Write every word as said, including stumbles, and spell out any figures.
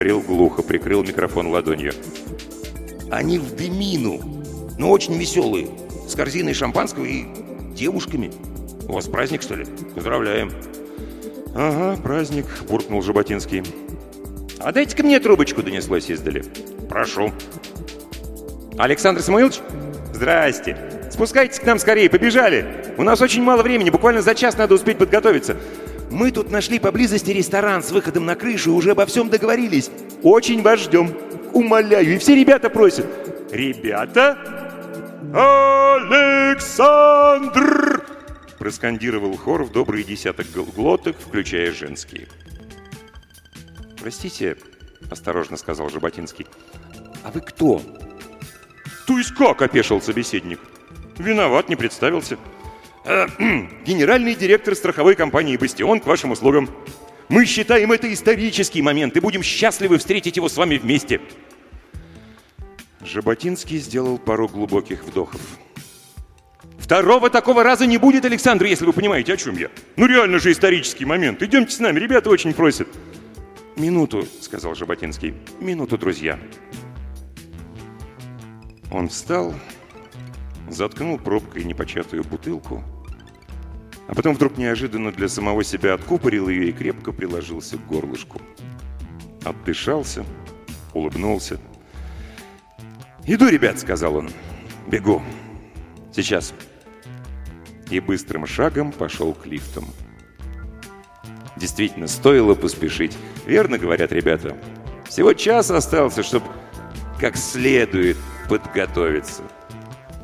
Говорил глухо, прикрыл микрофон ладонью. Они в Демину, но очень веселые, с корзиной шампанского и девушками. У вас праздник, что ли? Поздравляем. Ага, праздник, буркнул Жаботинский. А дайте-ка мне трубочку, донеслось издали. Прошу. Александр Самуилович? Здрасте. Спускайтесь к нам скорее, побежали. У нас очень мало времени, буквально за час надо успеть подготовиться. Мы тут нашли поблизости ресторан с выходом на крышу и уже обо всем договорились. Очень вас ждем. Умоляю, и все ребята просят. Ребята? Александр! Проскандировал хор в добрый десяток глоток, включая женские. Простите, осторожно сказал Жаботинский. А вы кто? То есть как, опешил собеседник. Виноват, не представился. Э, генеральный директор страховой компании «Бастион» к вашим услугам. Мы считаем это исторический момент и будем счастливы встретить его с вами вместе. Жаботинский сделал пару глубоких вдохов. Второго такого раза не будет, Александр, если вы понимаете, о чем я. Ну реально же исторический момент. Идемте с нами, ребята очень просят. Минуту, сказал Жаботинский. Минуту, друзья. Он встал, заткнул пробкой непочатую бутылку, а потом вдруг неожиданно для самого себя откупорил ее и крепко приложился к горлышку. Отдышался, улыбнулся. «Иду, ребят», — сказал он. «Бегу. Сейчас». И быстрым шагом пошел к лифтам. Действительно, стоило поспешить. Верно говорят ребята. Всего час остался, чтобы как следует подготовиться.